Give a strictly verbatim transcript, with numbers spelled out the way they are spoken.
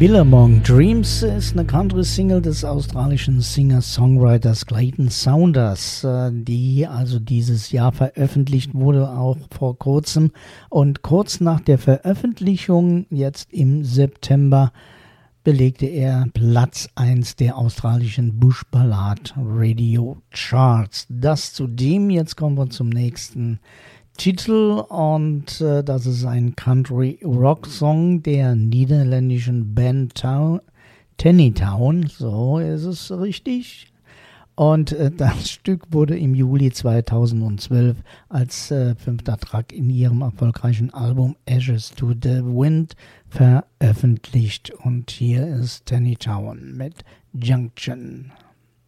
Billabong Dreams ist eine Country-Single des australischen Singer-Songwriters Clayton Saunders, die also dieses Jahr veröffentlicht wurde, auch vor kurzem. Und kurz nach der Veröffentlichung, jetzt im September, belegte er Platz eins der australischen Bush-Ballad Radio Charts. Das zudem, jetzt kommen wir zum nächsten Titel, und äh, das ist ein Country-Rock-Song der niederländischen Band Town, Tennytown, so ist es richtig. Und äh, das Stück wurde im Juli zweitausendzwölf als äh, fünfter Track in ihrem erfolgreichen Album Ashes to the Wind veröffentlicht. Und hier ist Tennytown mit Junction.